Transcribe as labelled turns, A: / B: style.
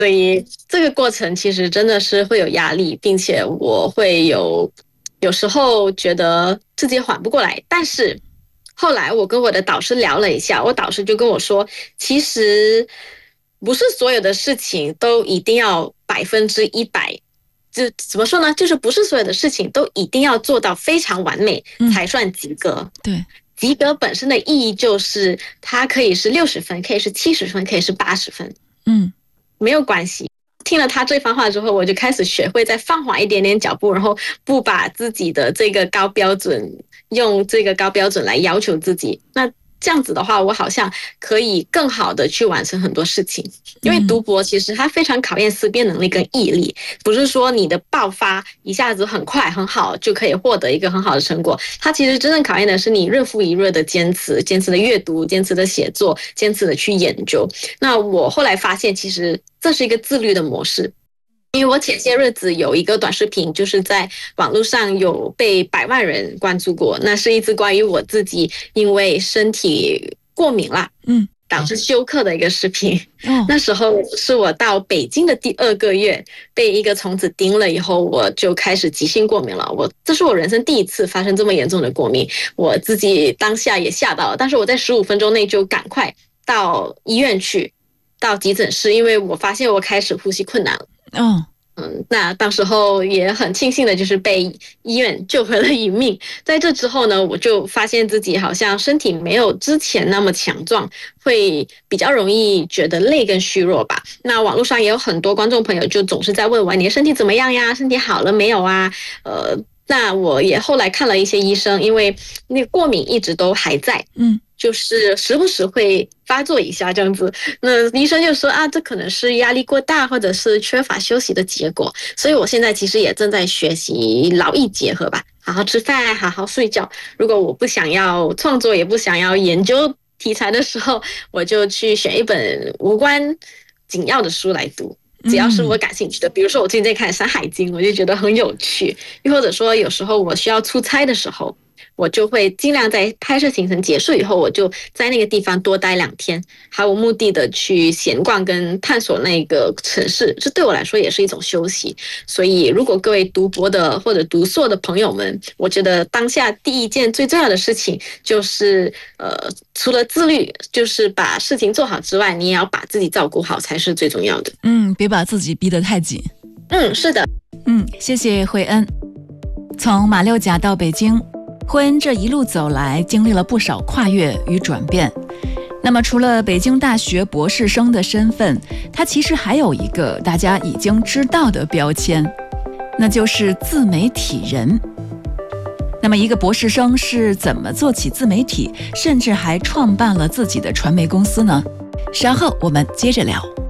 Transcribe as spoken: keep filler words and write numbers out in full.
A: 所以这个过程其实真的是会有压力，并且我会有有时候觉得自己缓不过来。但是后来我跟我的导师聊了一下，我导师就跟我说，其实不是所有的事情都一定要百分之一百。就怎么说呢？就是不是所有的事情都一定要做到非常完美才算及格。
B: 嗯、对。
A: 及格本身的意义就是它可以是六十分，可以是七十分，可以是八十分，
B: 嗯，
A: 没有关系。听了他这番话之后，我就开始学会再放缓一点点脚步，然后不把自己的这个高标准用这个高标准来要求自己。那这样子的话，我好像可以更好的去完成很多事情。因为读博其实它非常考验思辨能力跟毅力，不是说你的爆发一下子很快很好就可以获得一个很好的成果。它其实真正考验的是你日复一日的坚持，坚持的阅读，坚持的写作，坚持的去研究。那我后来发现，其实这是一个自律的模式。因为我前些日子有一个短视频，就是在网络上有被百万人关注过，那是一支关于我自己因为身体过敏啦，
B: 嗯，
A: 导致休克的一个视频。
B: 哦，
A: 那时候是我到北京的第二个月，被一个虫子叮了以后，我就开始急性过敏了。我这是我人生第一次发生这么严重的过敏，我自己当下也吓到了，但是我在十五分钟内就赶快到医院去，到急诊室，因为我发现我开始呼吸困难了。
B: 哦，
A: 嗯，那到时候也很庆幸的就是被医院救回了一命。在这之后呢，我就发现自己好像身体没有之前那么强壮，会比较容易觉得累跟虚弱吧。那网络上也有很多观众朋友就总是在问我，你的身体怎么样呀？身体好了没有啊？呃，那我也后来看了一些医生，因为那个过敏一直都还在，
B: 嗯，
A: 就是时不时会发作一下这样子。那医生就说啊，这可能是压力过大或者是缺乏休息的结果。所以我现在其实也正在学习劳逸结合吧，好好吃饭，好好睡觉。如果我不想要创作，也不想要研究题材的时候，我就去选一本无关紧要的书来读。只要是我感兴趣的，比如说我最近在看《山海经》，我就觉得很有趣。又或者说有时候我需要出差的时候，我就会尽量在拍摄行程结束以后，我就在那个地方多待两天，毫无目的的去闲逛跟探索那个城市，这对我来说也是一种休息。所以如果各位读博的或者读硕的朋友们，我觉得当下第一件最重要的事情就是呃，除了自律，就是把事情做好之外，你也要把自己照顾好才是最重要的。
B: 嗯，别把自己逼得太紧。
A: 嗯，是的。
B: 嗯，谢谢慧恩。从马六甲到北京，慧恩这一路走来，经历了不少跨越与转变。那么除了北京大学博士生的身份，他其实还有一个大家已经知道的标签，那就是自媒体人。那么一个博士生是怎么做起自媒体，甚至还创办了自己的传媒公司呢？稍后我们接着聊。